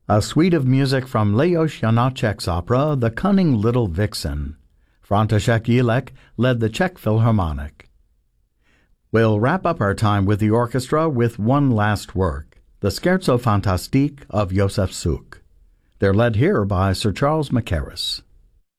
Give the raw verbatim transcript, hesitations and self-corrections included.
A suite of music from Leos Janáček's opera The Cunning Little Vixen. František Jílek led the Czech Philharmonic. We'll wrap up our time with the orchestra with one last work, the Scherzo Fantastique of Josef Suk. They're led here by Sir Charles Mackerras.